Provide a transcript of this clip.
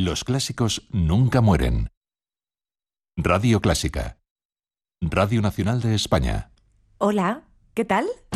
Los clásicos nunca mueren. Radio Clásica. Radio Nacional de España. Hola, ¿qué tal?